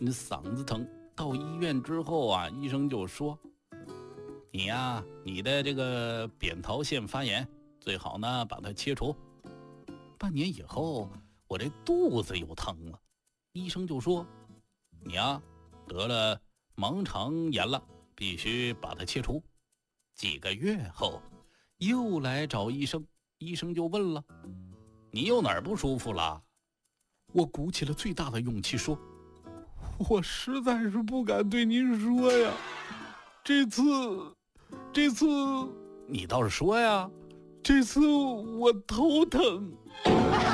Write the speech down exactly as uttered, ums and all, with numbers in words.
嗓子疼。到医院之后啊，医生就说，你呀，你的这个扁桃腺发炎，最好呢把它切除。半年以后，我这肚子又疼了，医生就说，你呀得了盲肠炎了，必须把它切除。几个月后，又来找医生，医生就问了，你有哪儿不舒服了？我鼓起了最大的勇气说，我实在是不敢对您说呀，这次这次你倒是说呀，这次我头疼。